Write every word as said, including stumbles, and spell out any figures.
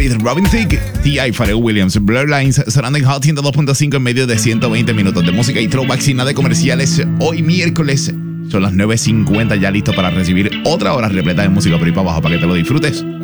Street, Robin Thicke, T I, Pharrell Williams, Blur Lines, sonando en Hot ciento dos punto cinco en medio de ciento veinte minutos de música y throwbacks y nada de comerciales. Hoy miércoles son las nueve cincuenta, ya listo para recibir otra hora repleta de música por ahí para abajo para que te lo disfrutes.